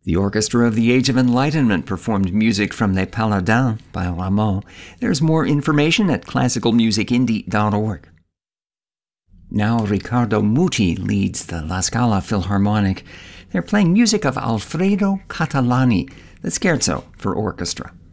The Orchestra of the Age of Enlightenment performed music from Les Paladins by Rameau. There's more information at classicalmusicindie.org. Now Riccardo Muti leads the La Scala Philharmonic. They're playing music of Alfredo Catalani, the Scherzo for orchestra.